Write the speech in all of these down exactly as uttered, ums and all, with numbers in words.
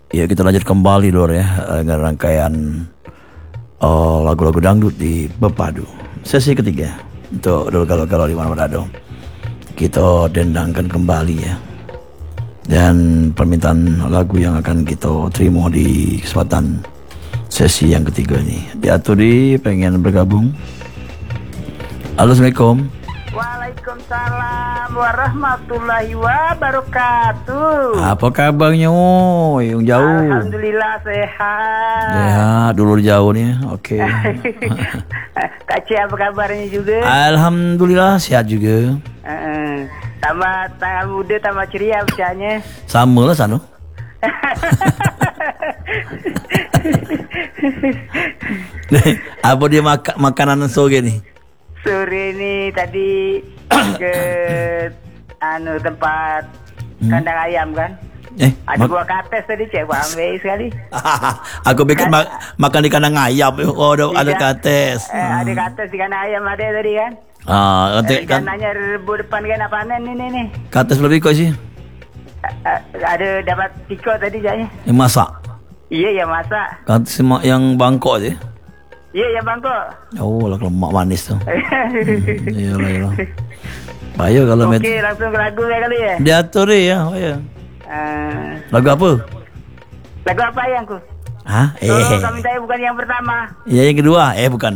Ya kita lanjut kembali Dor ya dengan rangkaian uh, lagu-lagu dangdut di Bepadu. Sesi ketiga untuk Dor Galau-Galau di mana berada. Kita dendangkan kembali ya. Dan permintaan lagu yang akan kita terima di kesempatan sesi yang ketiga ini. Diatur di pengen bergabung. Halo, Assalamualaikum. Waalaikumsalam warahmatullahi wabarakatuh. Apa kabarnya oh, yang jauh? Alhamdulillah sehat. Sehat dulu jauh nih. Oke. Okay. Kak Cie apa kabarnya juga? Alhamdulillah sehat juga. Uh, tambah tanggal muda tambah ceria bacanya. Sama lah Sano. Apa dia makan makanan sore nih? Sore ini tadi ke anu tempat hmm. kandang ayam kan. Eh, ada mak- buah kates tadi cek ambil sekali. Aku bikin ma- makan di kandang ayam. Oh, ada, ada kates. Eh, hmm. Ada kates di kandang ayam ada tadi kan. Ah, eh, kan nanya rebu depan kan apa nih nih nih. Kates lebih kok sih? Uh, ada dapat tiko tadi jadinya. Yang masak. Iya ya masak. Kates yang bangkok aja. Iya ya bangkok. Oh lah lemak manis tuh. hmm, iya lah iya. Bayo kalau Oke met- langsung ke lagu ya kali ya. Diatur ya, oh ya. Uh, lagu apa? Lagu apa yang ku? Hah? Eh. Oh, kami tanya bukan yang pertama. Iya yang kedua, eh bukan.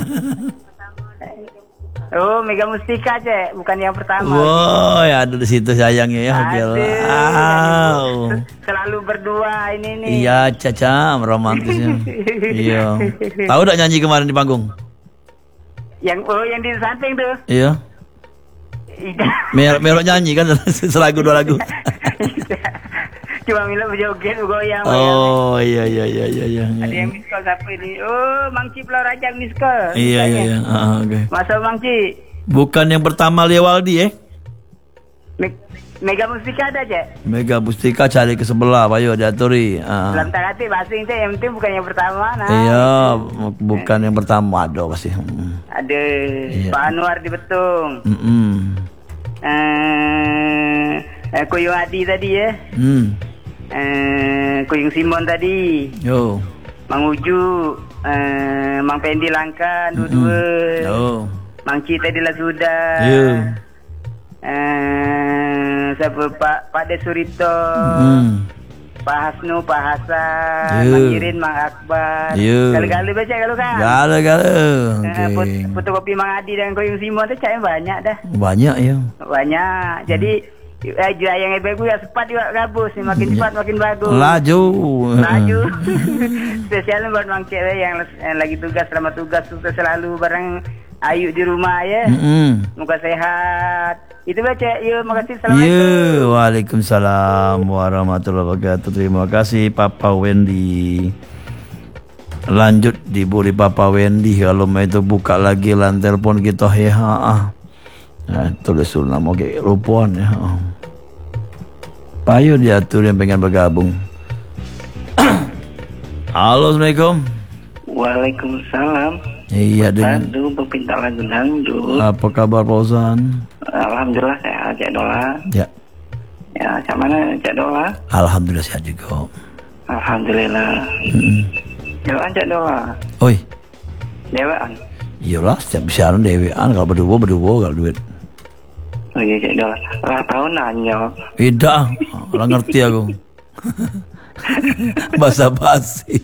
Oh, Mega Mustika cek, bukan yang pertama. Wow, ya ada di situ sayangnya ya. Oke lah. Selalu berdua ini nih. Iya, Caca, romantisnya. Iya. Tahu enggak nyanyi kemarin di panggung? Yang oh yang di samping tuh. Iya. Mer melok nyanyi kan selagu dua lagu. Cuma Milo berjoget goyang. Oh iya iya iya iya iya. Ada yang miss call siapa ini? Oh, Mang Ci Pulau Rajang miss call. Iya iya iya. Uh, Oke. Okay. Masa Mang Ci? Bukan yang pertama Liawaldi eh? Me- Mega Mustika ada aja. Mega Mustika cari ke sebelah, ayo diaturi. Uh. Dalam takati basing teh yang penting bukan yang pertama nah. Iya, bukan yang pertama ada pasti. Hmm. Ada iya. Pak Anwar di Betung. Mm-mm. Eh, Kuyung Adi tadi ya. Hmm. Eh, Kuyung Simon tadi. Yo. Mang Uju, eh, Mang Pendi Langkan dua-dua. Yo. Mang Ci tadi lah sudah. Yo. Eh, siapa Pak Pak Desurito. Hmm. Pak Hasnu, Pak Hasan, Yo. Mang Irin, Mang Akbar. Yo. Kali-kali baca kalau kan. Kali-kali. Eh, okay. Fotokopi Mang Adi dan Kuyung Simon tu cakap banyak dah. Banyak ya. Banyak. Jadi eh, yang hebat gue ya cepat juga gabus nih, makin cepat makin bagus. Laju. Laju. Spesialnya buat Mang Cewek yang, yang lagi tugas selama tugas sukses selalu bareng Ayu di rumah ya. Mm-hmm. Muka sehat. Itu baca. Yuk, makasih. Assalamualaikum. Yo, waalaikumsalam warahmatullahi wabarakatuh. Terima kasih Papa Wendy. Lanjut di Buri Papa Wendy. Kalau mau itu buka lagi lan telepon kita ya. Nah, tulis dulu nama kayak lupuan ya. Payo diatur yang pengen bergabung. Halo, Assalamualaikum. Waalaikumsalam. Iya dengan. Aduh, berpinta lagu dangdut. Apa kabar Fauzan? Alhamdulillah sehat Cak Dola. Ya. Ya, macam mana Cak Dola? Alhamdulillah sehat juga. Alhamdulillah. Mm-hmm. Dewaan Cak Dola. Oi. Dewaan. Iyalah, setiap siaran dewean kalau berdua berdua kalau duit. Oh iya Cak Dola. Lah tahu nanya. Tidak, orang ngerti aku. Bahasa basi.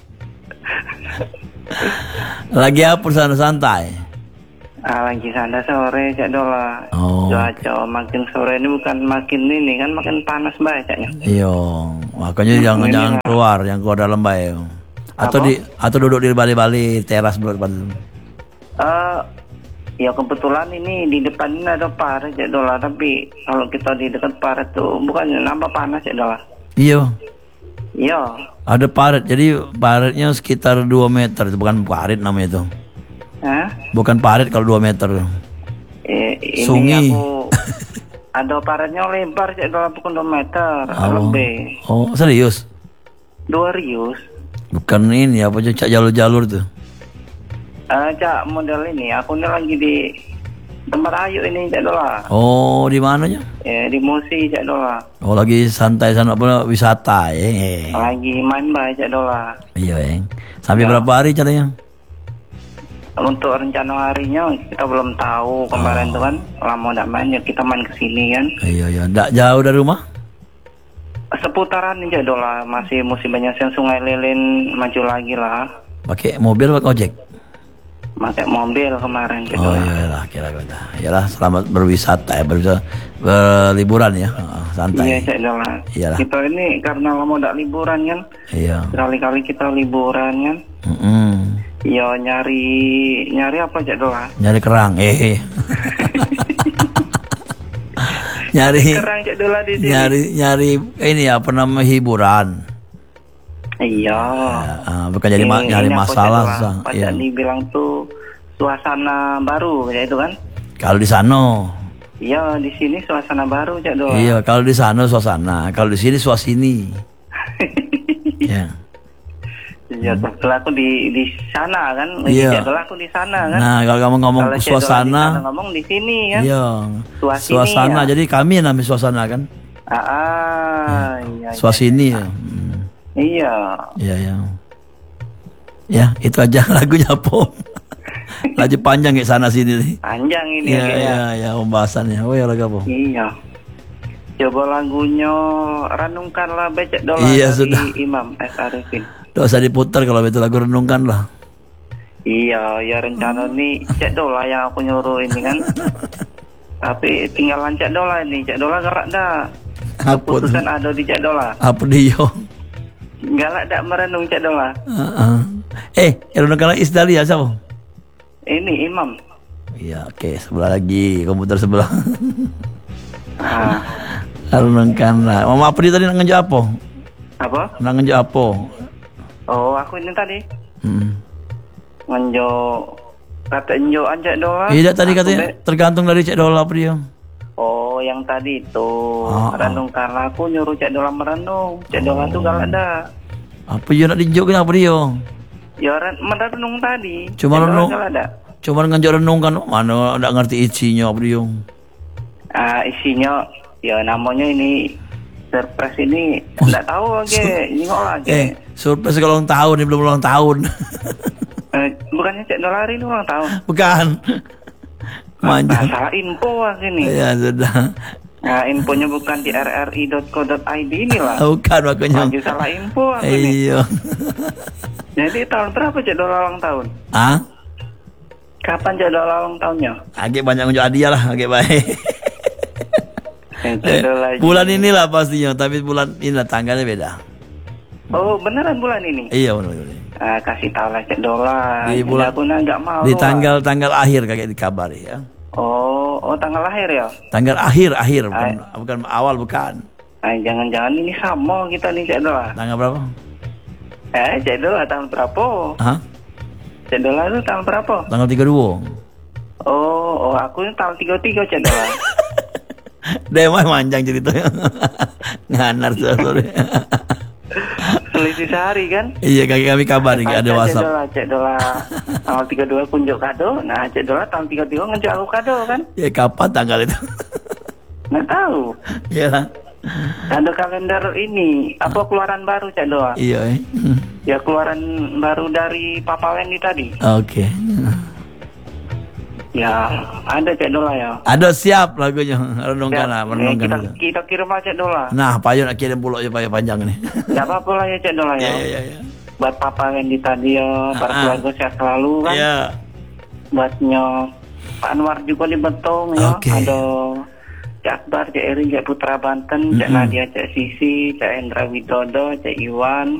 Lagi apa sana santai? Ah, lagi sana sore Cak Dola. Oh. Cuaca makin sore ini bukan makin ini kan makin panas banget Caknya. Iya, makanya jangan jangan keluar, yang keluar dalam bae. Atau apa? di atau duduk di bali-bali teras depan. Eh, uh, ya kebetulan ini di depan ini ada paret Cak Dola, tapi kalau kita di dekat paret tuh bukannya nambah panas Cak Dola. Iya. Iya. Ada paret, jadi paretnya sekitar dua meter, itu bukan paret namanya itu. Hah? Bukan paret kalau dua meter. Eh, ini Sungai. Aku ada paretnya lebar Cak Dola bukan dua meter Oh. lebih. Oh, serius? Dua rius. Bukan ini apa cak jalur-jalur tuh. Eh, Cak model ini aku ini lagi di tempat Ayu ini Cak Dola. Oh, di mananya? Ya, di Musi Cak Dola. Oh, lagi santai sana apa wisata ya. Eh. Lagi main bay Cak Dola. Iya, eh. Sampai Ya. berapa hari caranya? Untuk rencana harinya kita belum tahu kemarin Oh. tuh kan lama nggak main ya kita main kesini kan. Iya, iya. Nggak jauh dari rumah? Seputaran nih Cak Dola, masih musim banyak Sungai Lilin maju lagi lah. Pakai mobil atau ojek? Pakai mobil kemarin Cak Oh Dola. iyalah, kira-kira. Iyalah, selamat berwisata ya, berwisata, berliburan ya, oh, Iya santai. Cak Dola. Iyalah. Kita ini karena lama nggak liburan kan, Iya. sekali-kali kita liburan kan. Mm-mm. Ya nyari nyari apa Cak Dola? Nyari kerang, eh. nyari, Kerang Cak Dola di sini. nyari, nyari ini apa nama hiburan. Iya. Ah, bukan jadi ma- Ini- nyari ini apa, masalah. Cak Dola? Sah. Pak Iya. Cak dibilang tuh suasana baru ya itu kan? Kalau di sana, Iya di sini suasana baru Cak Dola. iya. Kalau di sana suasana, kalau di sini suasini. Ya. Iya, kebetulan aku di di sana kan. Iya. Cak Dola aku di sana kan. Nah, kalau kamu ngomong Kalau Cak Dola di suasana, sana ngomong di sini kan. iya. Suasini, Suasana. ya. Jadi kami yang namanya suasana kan. Ah, ah iya. Suasini iya. ya. Hmm. Iya. Iya, ya. Ya, itu aja lagunya Pom. Laju panjang kayak sana sini nih. Panjang ini Iya, kayaknya. iya, ya, pembahasannya. Oh ya lagu Pom. Iya. Coba lagunya renungkanlah Becek Dola Iya, dari sudah. Imam S. Arifin. Tidak usah diputar kalau itu lagu renungkan lah. Iya, ya rencana nih Cek Dola yang aku nyuruh ini kan. Tapi tinggalan Cek Dola ini. Cek Dola gerak dah. Apa tuh? Keputusan ada di Cek Dola. Apa dia? Galak dak merenung Cek Dola. Uh-uh. Eh, yang renungkan Isdali ya siapa? Ini Imam. Iya, oke. Sebelah lagi, komputer sebelah. Ah, Renungkan lah. Mama apa dia tadi nak ngejuk apa? apa? Nak ngejuk apa? Oh, aku ini tadi Hmm. ngenjo kata njo Cek Dola. Iya, tadi Aku katanya be- tergantung dari Cek Dola apa dia. Oh, yang tadi itu Ah, ah. renungkanlah aku nyuruh Cek Dola merenung. Cek Dola tuh galak dah. Apa dia nak dijuk kenapa dia? Ya ren- merenung tadi. Cuma Cek Dola renung. galak dah. Cuma ngejuk renungkan, mana tak ngerti isinya apa dia. Ah, isinya ya namanya ini surprise ini enggak tahu lagi. Nyingok lagi. Eh, surprise kalau ulang tahun, ini belum ulang tahun. Eh, bukannya Cek Dola hari ini ulang tahun. Bukan. Nah, Manjang. salah info lah sini. Ya sudah. Nah, infonya bukan di r r i dot co dot i d ini lah. Bukan makanya. Lagi salah info aku ini. Iya. Jadi tahun berapa Cek Dola ulang tahun? Ah? Kapan Cek Dola ulang tahunnya? Agak banyak ngejuk hadiah lah, agak baik. Eh, Cek Dola Eh, bulan inilah pastinya, tapi bulan inilah tanggalnya beda. Oh, beneran bulan ini? Iya benar. Ah, kasih tahu lah Cek Dola. Di bulan- aku nggak mau. Di lah. tanggal tanggal akhir kayak dikabari ya. Oh, oh tanggal lahir ya? Tanggal akhir akhir bukan, Ay. bukan awal bukan. Ay, jangan-jangan ini sama kita nih Cek Dola. Tanggal berapa? Eh, Cek Dola tahun berapa? Hah? Cek Dola itu tahun berapa? Tanggal tiga puluh dua. Oh, oh aku ini tahun tiga puluh tiga Cek Dola. Dia mah manjang ceritanya. Nganar sorry. Selisih sehari kan? Iya kaki kami kabari ada Cek WhatsApp. Dola, Cek Dola tanggal tiga puluh dua kunjuk kado. Nah, Cek Dola tahun tiga puluh tiga ngejuk aku kado kan? Ya kapan tanggal itu? Nggak tahu. Iya lah. Ada kalender ini, apa keluaran baru Cek Dola? Iya. eh. Ya keluaran baru dari Papa Wendy tadi. Oke. Ya, ada Cek Dola ya. Ada siap lagunya. Renungkan lah, Ya, renungkan kita, dulu. kita kirim aja Cek Dola. Nah, Payo nak kirim pulau ya Payo panjang nih. Gak apa-apa lah ya Cek Dola ya. Iya iya iya. Buat Papa Wendy tadi ya, para Ah. keluarga sehat selalu kan. Iya. Buatnya Pak Anwar juga di Betong ya. Oke. Ada Cek Akbar, Cek Erin, Cek Putra Banten, Cek Mm-mm. Nadia, Cek Sisi, Cek Endra Widodo, Cek Iwan,